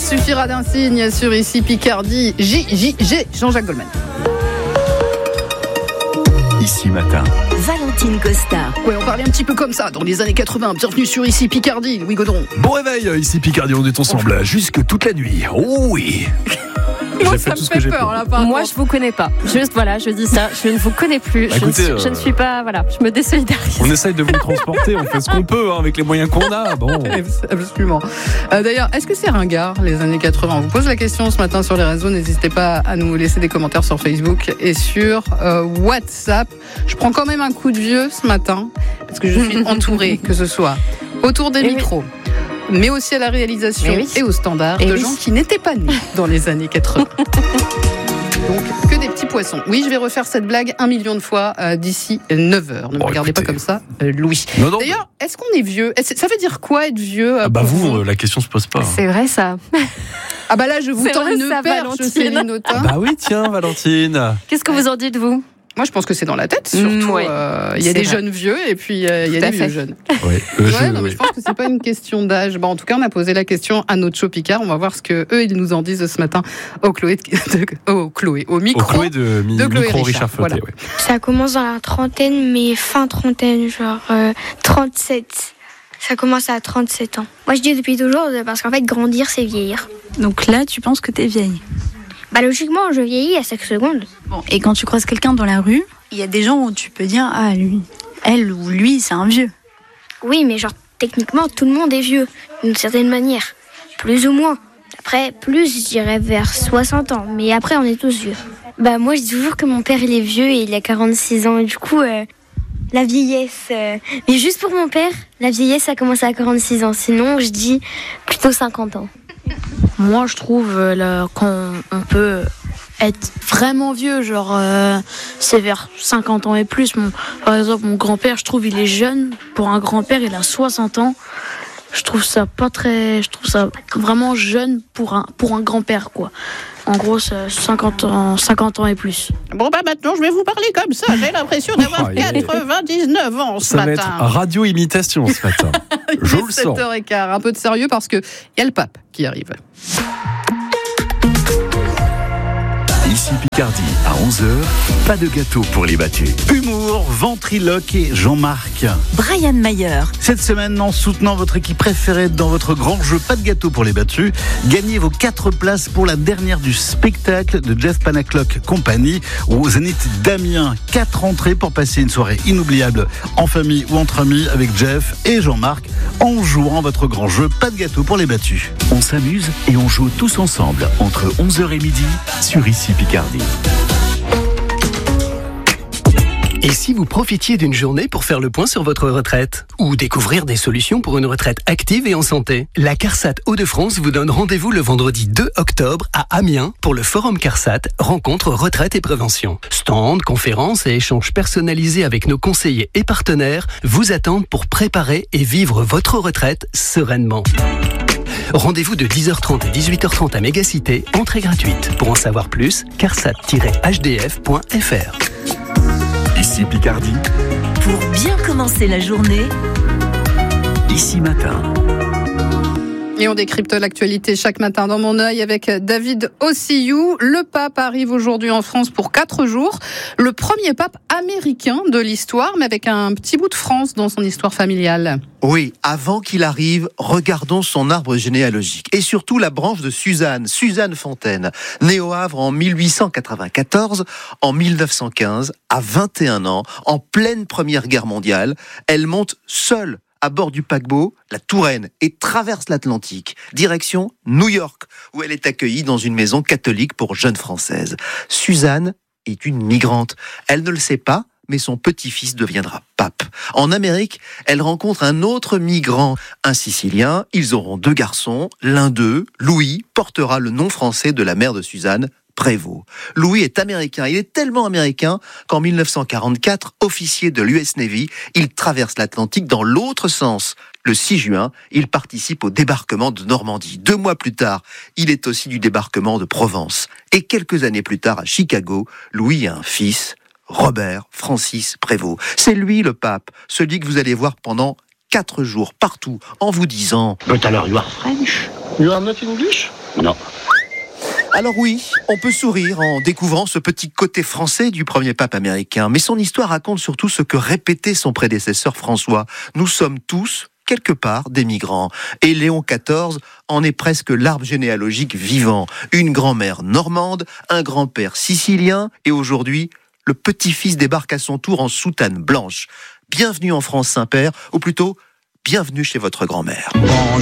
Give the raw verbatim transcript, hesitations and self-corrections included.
suffira d'un signe sur Ici Picardie. J J G, Jean-Jacques Goldman. Ici Matin. Valentine Costa. Ouais, on parlait un petit peu comme ça dans les années quatre-vingts. Bienvenue sur Ici Picardie, Louis Gaudron. Bon réveil, Ici Picardie, on est ensemble jusque toute la nuit. Oh oui. Moi, J'ai ça fait tout me ce que fait j'ai peur, pu. là, par Moi, contre. je vous connais pas. Juste, voilà, je dis ça. Je ne vous connais plus. Bah, je, écoutez, ne suis, je euh, ne suis pas. Voilà, je me désolidarise. On essaye de vous transporter, on fait ce qu'on peut hein, avec les moyens qu'on a. Bon. Absolument. Euh, d'ailleurs, est-ce que c'est ringard, les années quatre-vingts? On vous pose la question ce matin sur les réseaux. N'hésitez pas à nous laisser des commentaires sur Facebook et sur euh, WhatsApp. Je prends quand même un coup de vieux ce matin, parce que je suis entourée, que ce soit autour des Et micros, oui. mais aussi à la réalisation oui. et au standard, et de oui. gens qui n'étaient pas nés dans les années quatre-vingts. Donc, que des petits poissons. Oui, je vais refaire cette blague un million de fois euh, d'ici neuf heures. Ne me Bon, regardez écoutez. pas comme ça, euh, Louis. Non, non, D'ailleurs, est-ce qu'on est vieux? Est-ce- Ça veut dire quoi être vieux euh, ah bah pour vous, euh, la question se pose pas. C'est vrai, ça. Ah bah là, je vous C'est tends vrai, une ça, perche, Valentine. Céline Autain. Bah oui, tiens, Valentine. Qu'est-ce que vous en dites, vous? Moi, je pense que c'est dans la tête, surtout. Mm, ouais. euh, Il y a C'est des vrai. jeunes vieux et puis euh, il y a Tout à des fait. vieux jeunes. Oui, euh, Ouais, je, non, mais oui. je pense que c'est pas une question d'âge. Bon, en tout cas, on a posé la question à notre show Picard. On va voir ce que eux ils nous en disent ce matin au Chloé, de, au Chloé, au micro. Au Chloé de, mi- de Chloé micro Richard, Richard Flotté. voilà. Ouais. Ça commence dans la trentaine, mais fin trentaine, genre euh, trente-sept. Ça commence à trente-sept ans. Moi, je dis depuis toujours, parce qu'en fait, grandir, c'est vieillir. Donc là, tu penses que t'es vieille. Bah, logiquement, je vieillis à chaque seconde. Bon, et quand tu croises quelqu'un dans la rue, il y a des gens où tu peux dire, ah, lui, elle ou lui, c'est un vieux. Oui, mais genre, techniquement, tout le monde est vieux, d'une certaine manière. Plus ou moins. Après, plus, je dirais vers soixante ans. Mais après, on est tous vieux. Bah, moi, je dis toujours que mon père, il est vieux et il a quarante-six ans. Et du coup, euh, la vieillesse... euh, Mais juste pour mon père, la vieillesse, ça commence à quarante-six ans. Sinon, je dis plutôt cinquante ans. Moi, je trouve euh, là, qu'on on peut être vraiment vieux, genre euh, c'est vers cinquante ans et plus. Mon, par exemple, mon grand-père, je trouve, il est jeune. Pour un grand-père, il a soixante ans. Je trouve ça pas très, je trouve ça vraiment jeune pour un pour un grand-père, quoi. En gros, c'est cinquante ans, cinquante ans et plus. Bon, bah maintenant, je vais vous parler comme ça. J'ai l'impression d'avoir Oh, il est- quatre-vingt-dix-neuf ans ce Ça va matin. être radio-imitation ce matin. Je le sens. sept heures quinze. Un peu de sérieux parce qu'il y a le pape qui arrive. Ici Picardie, à onze heures, pas de gâteau pour les battus. Humour, ventriloque et Jean-Marc. Brian Mayer. Cette semaine, en soutenant votre équipe préférée dans votre grand jeu Pas de gâteau pour les battus, gagnez vos quatre places pour la dernière du spectacle de Jeff Panaclock Company au Zénith d'Amiens. Quatre entrées pour passer une soirée inoubliable en famille ou entre amis avec Jeff et Jean-Marc en jouant votre grand jeu Pas de gâteau pour les battus. On s'amuse et on joue tous ensemble entre onze heures et midi sur Ici Picardie. Et si vous profitiez d'une journée pour faire le point sur votre retraite? Ou découvrir des solutions pour une retraite active et en santé? La CARSAT Hauts-de-France vous donne rendez-vous le vendredi deux octobre à Amiens pour le Forum CARSAT, rencontre retraite et prévention. Stand, conférences et échanges personnalisés avec nos conseillers et partenaires vous attendent pour préparer et vivre votre retraite sereinement. Rendez-vous de dix heures trente à dix-huit heures trente à Mégacité, entrée gratuite. Pour en savoir plus, carsat tiret h d f point f r. Ici Picardie, Pour bien commencer la journée, Ici Matin. Et on décrypte l'actualité chaque matin dans mon œil avec David Ossiyou. Le pape arrive aujourd'hui en France pour quatre jours. Le premier pape américain de l'histoire, mais avec un petit bout de France dans son histoire familiale. Oui, avant qu'il arrive, regardons son arbre généalogique. Et surtout la branche de Suzanne, Suzanne Fontaine, née au Havre en mille huit cent quatre-vingt-quatorze, en mille neuf cent quinze, à vingt et un ans, en pleine Première Guerre mondiale, elle monte seule à bord du paquebot, la Touraine, et traverse l'Atlantique, direction New York, où elle est accueillie dans une maison catholique pour jeunes françaises. Suzanne est une migrante. Elle ne le sait pas, mais son petit-fils deviendra pape. En Amérique, elle rencontre un autre migrant, un Sicilien. Ils auront deux garçons. L'un d'eux, Louis, portera le nom français de la mère de Suzanne, Prévost. Louis est américain. Il est tellement américain qu'en mille neuf cent quarante-quatre, officier de l'U S Navy, il traverse l'Atlantique dans l'autre sens. Le six juin, il participe au débarquement de Normandie. Deux mois plus tard, il est aussi du débarquement de Provence. Et quelques années plus tard, à Chicago, Louis a un fils, Robert Francis Prévost. C'est lui le pape, celui que vous allez voir pendant quatre jours partout, en vous disant But alors you are French? You are not English? Non. Alors oui, on peut sourire en découvrant ce petit côté français du premier pape américain, mais son histoire raconte surtout ce que répétait son prédécesseur François. Nous sommes tous, quelque part, des migrants. Et Léon quatorze en est presque l'arbre généalogique vivant. Une grand-mère normande, un grand-père sicilien, et aujourd'hui, le petit-fils débarque à son tour en soutane blanche. Bienvenue en France, Saint-Père, ou plutôt, bienvenue chez votre grand-mère.